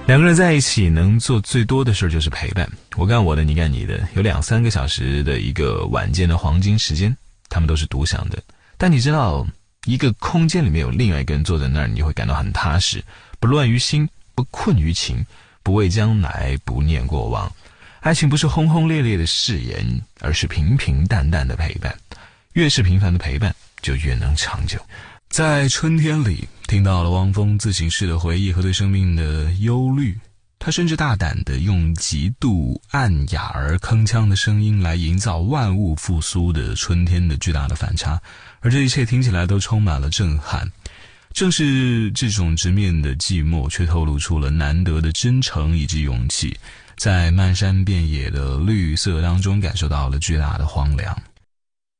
两个人在一起能做最多的事就是陪伴，我干我的，你干你的，有2-3个小时的一个晚间的黄金时间，他们都是独享的。但你知道，一个空间里面有另外一个人坐在那儿，你会感到很踏实，不乱于心，不困于情，不畏将来，不念过往。爱情不是轰轰烈烈的誓言，而是平平淡淡的陪伴。越是平凡的陪伴，就越能长久。在春天里，听到了汪峰自省式的回忆和对生命的忧虑，他甚至大胆地用极度暗哑而铿锵的声音来营造万物复苏的春天的巨大的反差，而这一切听起来都充满了震撼。正是这种直面的寂寞，却透露出了难得的真诚以及勇气，在漫山遍野的绿色当中感受到了巨大的荒凉。